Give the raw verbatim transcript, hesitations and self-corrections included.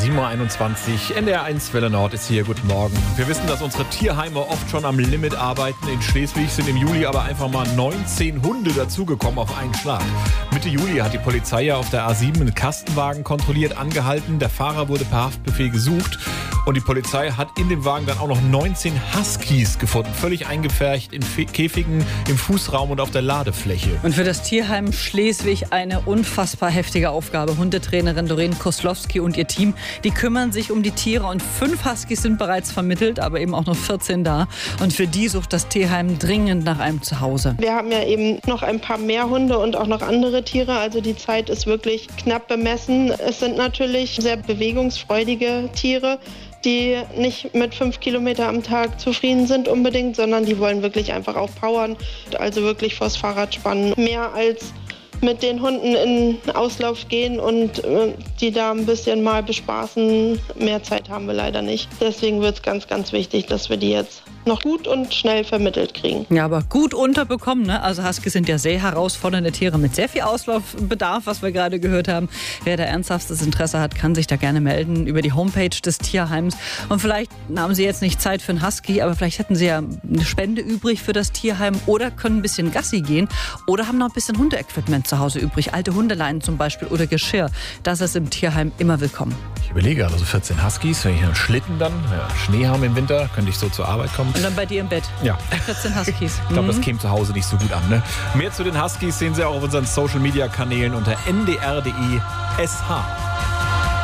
sieben Uhr einundzwanzig, N D R eins Welle Nord ist hier. Guten Morgen. Wir wissen, dass unsere Tierheime oft schon am Limit arbeiten. In Schleswig sind im Juli aber einfach mal neunzehn Hunde dazugekommen auf einen Schlag. Mitte Juli hat die Polizei ja auf der A sieben einen Kastenwagen kontrolliert, angehalten. Der Fahrer wurde per Haftbefehl gesucht. Und die Polizei hat in dem Wagen dann auch noch neunzehn Huskies gefunden. Völlig eingepfercht in Fe- Käfigen, im Fußraum und auf der Ladefläche. Und für das Tierheim Schleswig eine unfassbar heftige Aufgabe. Hundetrainerin Doreen Koslowski und ihr Team, die kümmern sich um die Tiere. Und fünf Huskies sind bereits vermittelt, aber eben auch noch vierzehn da. Und für die sucht das Tierheim dringend nach einem Zuhause. Wir haben ja eben noch ein paar mehr Hunde und auch noch andere Tiere. Also die Zeit ist wirklich knapp bemessen. Es sind natürlich sehr bewegungsfreudige Tiere, die nicht mit fünf Kilometer am Tag zufrieden sind unbedingt, sondern die wollen wirklich einfach auch powern, also wirklich vors Fahrrad spannen. Mehr als mit den Hunden in Auslauf gehen und äh, die da ein bisschen mal bespaßen, mehr Zeit haben wir leider nicht. Deswegen wird es ganz, ganz wichtig, dass wir die jetzt noch gut und schnell vermittelt kriegen. Ja, aber gut unterbekommen, ne? Also Huskies sind ja sehr herausfordernde Tiere mit sehr viel Auslaufbedarf, was wir gerade gehört haben. Wer da ernsthaftes Interesse hat, kann sich da gerne melden über die Homepage des Tierheims. Und vielleicht haben Sie jetzt nicht Zeit für einen Husky, aber vielleicht hätten Sie ja eine Spende übrig für das Tierheim oder können ein bisschen Gassi gehen oder haben noch ein bisschen Hundeequipment zu Hause übrig. Alte Hundeleinen zum Beispiel oder Geschirr. Das ist im Tierheim immer willkommen. Ich überlege, also vierzehn Huskies, wenn ich einen Schlitten dann, ja, Schnee haben im Winter, könnte ich so zur Arbeit kommen. Und dann bei dir im Bett. Ja. vierzehn Huskies. Ich glaube, Mhm. das käme zu Hause nicht so gut an. Ne? Mehr zu den Huskies sehen Sie auch auf unseren Social-Media-Kanälen unter n d r punkt d e S H.